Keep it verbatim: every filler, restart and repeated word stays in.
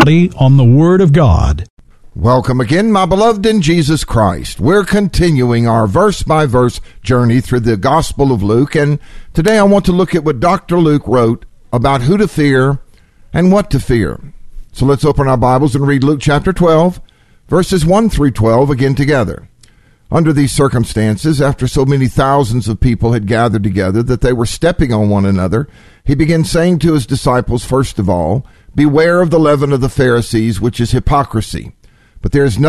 on the Word of God. Welcome again, my beloved in Jesus Christ. We're continuing our verse-by-verse journey through the Gospel of Luke, and today I want to look at what Doctor Luke wrote about who to fear and what to fear. So let's open our Bibles and read Luke chapter twelve, verses one through twelve again together. Under these circumstances, after so many thousands of people had gathered together that they were stepping on one another, he began saying to his disciples, first of all, "Beware of the leaven of the Pharisees, which is hypocrisy. But there is